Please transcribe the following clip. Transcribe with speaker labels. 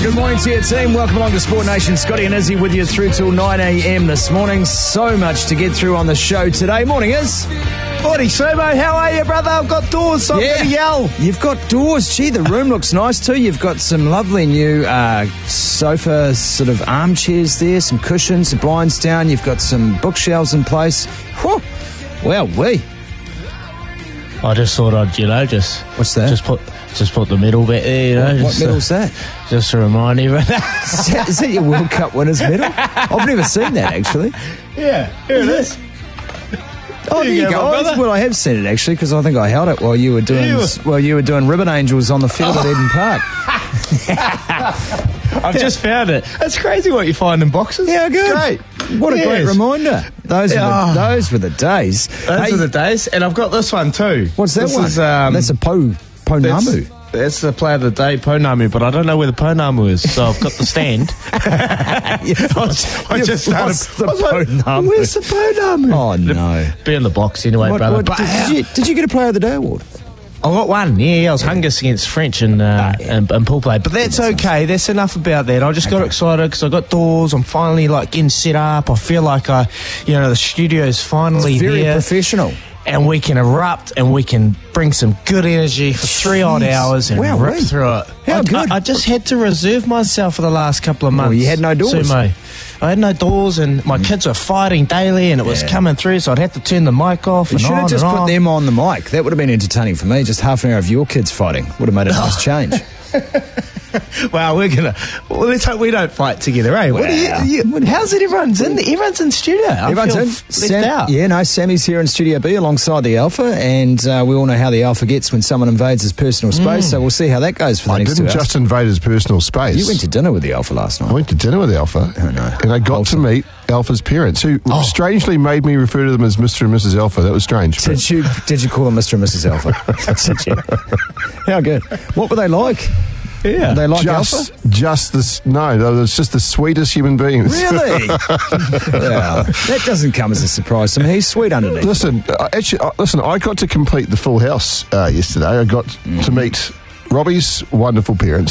Speaker 1: Good morning to your team. Welcome along to Sport Nation. Scotty and Izzy with you through till 9 a.m. this morning. So much to get through on the show today. Morning, Iz.
Speaker 2: Morning, Sumo. How are you, brother? I've got doors, so I'm going to yell.
Speaker 1: You've got doors. Gee, the room looks nice too. You've got some lovely new sofa sort of armchairs there, some cushions, the blinds down. You've got some bookshelves in place. Whew. Well,
Speaker 2: I just thought I'd, just...
Speaker 1: What's that?
Speaker 2: Just put the middle bit there,
Speaker 1: What medal's that?
Speaker 2: Just to remind you.
Speaker 1: Is that your World Cup winners medal? I've never seen that, actually.
Speaker 2: Yeah, here it is.
Speaker 1: Oh, there you go. Well, I have seen it actually because I think I held it while you were doing Ribbon Angels on the field at Eden Park.
Speaker 2: I've just found it. It's crazy what you find in boxes.
Speaker 1: Yeah, good.
Speaker 2: Great.
Speaker 1: What a great reminder. Those were the days.
Speaker 2: Those are the days. And I've got this one too.
Speaker 1: What's that one? That's a Pounamu.
Speaker 2: That's the player of the day, Pounamu, but I don't know where the Pounamu is, so I've got the stand. I just started.
Speaker 1: Pounamu.
Speaker 2: Where's the Pounamu?
Speaker 1: Oh, no.
Speaker 2: Be in the box anyway, brother.
Speaker 1: Did you get a player of the day award?
Speaker 2: I got one. Yeah, I was Hungus against French and pool play. But that's okay. That's enough about that. I just got excited because I got doors. I'm finally getting set up. I feel like the studio's finally
Speaker 1: very
Speaker 2: there.
Speaker 1: Professional.
Speaker 2: And we can erupt and we can bring some good energy for 3 odd hours and rip through it.
Speaker 1: How good.
Speaker 2: I just had to reserve myself for the last couple of months.
Speaker 1: Well, you had no doors.
Speaker 2: Sumo. I had no doors and my kids were fighting daily and it was coming through, so I'd have to turn the mic off.
Speaker 1: You should have just put them on the mic. That would have been entertaining for me. Just half an hour of your kids fighting would have made a nice change.
Speaker 2: Well, let's hope we don't fight together, eh?
Speaker 1: Well,
Speaker 2: how's it? Everyone's in studio.
Speaker 1: Everyone's in.
Speaker 2: Left out.
Speaker 1: Yeah, no, Sammy's here in Studio B alongside the Alpha, and we all know how the Alpha gets when someone invades his personal space, so we'll see how that goes for the next 2 hours.
Speaker 3: I didn't just invade his personal space.
Speaker 1: You went to dinner with the Alpha last night.
Speaker 3: I went to dinner with the Alpha.
Speaker 1: Oh, no.
Speaker 3: And I got to meet Alpha's parents, who strangely made me refer to them as Mr. and Mrs. Alpha. That was strange.
Speaker 1: Did you call them Mr. and Mrs. Alpha? Did you? How good. What were they like?
Speaker 2: Yeah.
Speaker 1: They like Alpha?
Speaker 3: It's just the sweetest human beings.
Speaker 1: Really? That doesn't come as a surprise to me. He's sweet underneath.
Speaker 3: Listen, I got to complete the full house yesterday. I got to meet Robbie's wonderful parents,